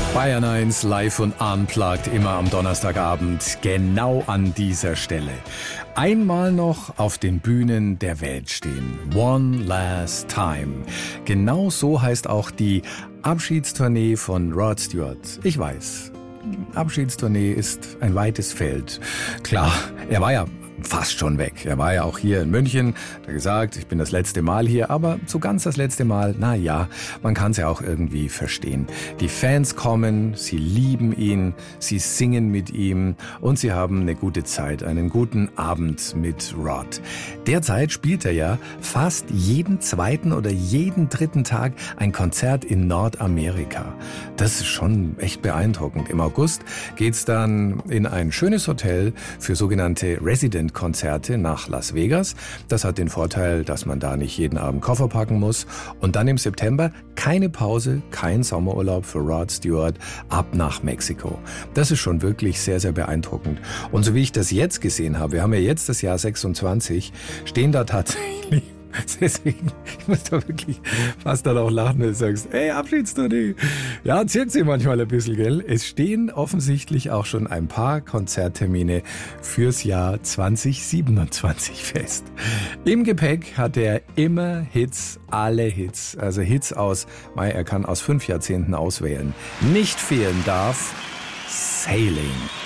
Bayern 1 live und unplugged, immer am Donnerstagabend, genau an dieser Stelle. Einmal noch auf den Bühnen der Welt stehen. One last time. Genau so heißt auch die Abschiedstournee von Rod Stewart. Ich weiß, Abschiedstournee ist ein weites Feld. Klar, er war ja fast schon weg. Er war ja auch hier in München, hat gesagt, ich bin das letzte Mal hier, aber so ganz das letzte Mal, na ja, man kann es ja auch irgendwie verstehen. Die Fans kommen, sie lieben ihn, sie singen mit ihm und sie haben eine gute Zeit, einen guten Abend mit Rod. Derzeit spielt er ja fast jeden zweiten oder jeden dritten Tag ein Konzert in Nordamerika. Das ist schon echt beeindruckend. Im August geht's dann in ein schönes Hotel für sogenannte Resident-Konzerte nach Las Vegas. Das hat den Vorteil, dass man da nicht jeden Abend Koffer packen muss. Und dann im September keine Pause, kein Sommerurlaub für Rod Stewart, ab nach Mexiko. Das ist schon wirklich sehr, sehr beeindruckend. Und so wie ich das jetzt gesehen habe, wir haben ja jetzt das Jahr 26, stehen da tatsächlich, deswegen, ich muss da wirklich fast dann auch lachen, wenn du sagst, hey, Abschiedstournee. Ja, zirkt sie manchmal ein bisschen, gell? Es stehen offensichtlich auch schon ein paar Konzerttermine fürs Jahr 2027 fest. Im Gepäck hat er immer Hits, alle Hits. Also Hits er kann aus 5 Jahrzehnten auswählen. Nicht fehlen darf Sailing.